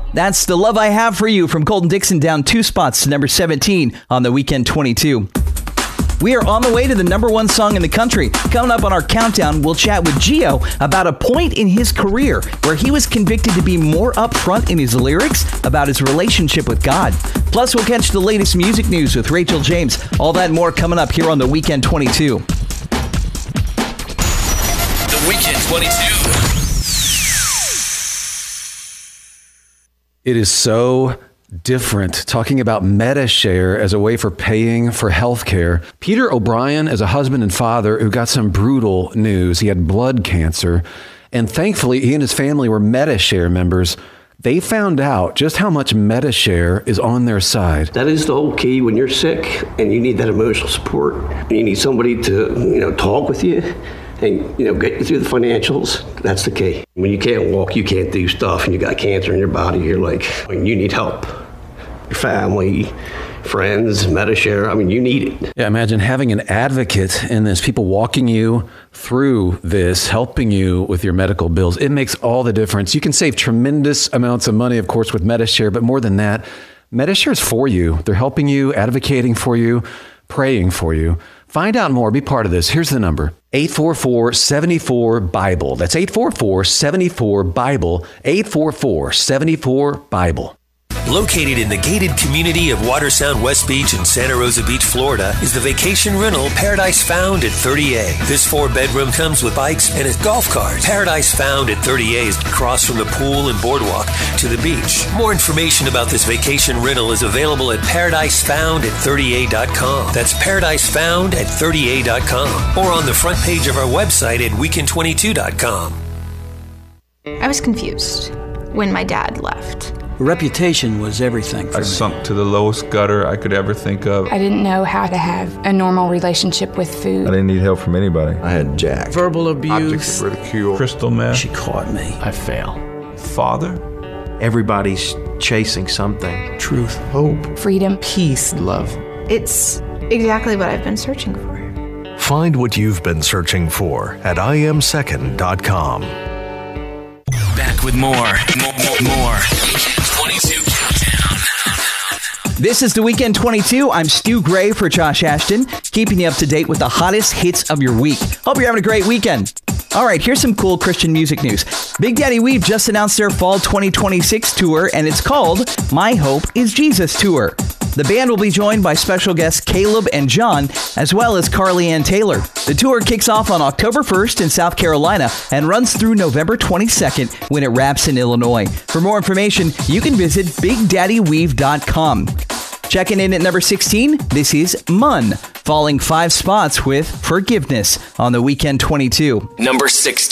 That's The Love I Have for You from Colton Dixon, down 2 spots to number 17 on the Weekend 22. We are on the way to the number 1 song in the country. Coming up on our countdown, we'll chat with Gio about a point in his career where he was convicted to be more upfront in his lyrics about his relationship with God. Plus, we'll catch the latest music news with Rachel James. All that and more coming up here on the Weekend 22. The Weekend 22. It is so different talking about MediShare as a way for paying for healthcare. Peter O'Brien is a husband and father who got some brutal news. He had blood cancer, and thankfully he and his family were MediShare members. They found out just how much MediShare is on their side. That is the whole key when you're sick and you need that emotional support. You need somebody to, talk with you and, get you through the financials. That's the key. When you can't walk, you can't do stuff, and you got cancer in your body, you're like, you need help. Your family, friends, MediShare, you need it. Yeah, imagine having an advocate in this, people walking you through this, helping you with your medical bills. It makes all the difference. You can save tremendous amounts of money, of course, with MediShare, but more than that, MediShare is for you. They're helping you, advocating for you, praying for you. Find out more. Be part of this. Here's the number. 844-74-BIBLE. That's 844-74-BIBLE. 844-74-BIBLE. Located in the gated community of Watersound West Beach in Santa Rosa Beach, Florida, is the vacation rental Paradise Found at 30A. This 4-bedroom comes with bikes and a golf cart. Paradise Found at 30A is across from the pool and boardwalk to the beach. More information about this vacation rental is available at paradisefound@30a.com. That's paradisefound@30a.com, or on the front page of our website at weekend22.com. I was confused when my dad left. Reputation was everything for me. I sunk to the lowest gutter I could ever think of. I didn't know how to have a normal relationship with food. I didn't need help from anybody. I had Jack. Verbal abuse. Objects of ridicule. Crystal meth. She caught me. I fail. Father. Everybody's chasing something. Truth. Hope. Freedom. Peace. Love. It's exactly what I've been searching for. Find what you've been searching for at IamSecond.com. Back with more. Weekend 22 Countdown. This is the Weekend 22. I'm Stu Gray for Josh Ashton, keeping you up to date with the hottest hits of your week. Hope you're having a great weekend. All right, here's some cool Christian music news. Big Daddy Weave just announced their fall 2026 tour, and it's called My Hope is Jesus Tour. The band will be joined by special guests Caleb and John, as well as Carly Ann Taylor. The tour kicks off on October 1st in South Carolina and runs through November 22nd when it wraps in Illinois. For more information, you can visit BigDaddyWeave.com. Checking in at number 16, this is Munn, falling 5 spots with Forgiveness on the Weekend 22. Number 16.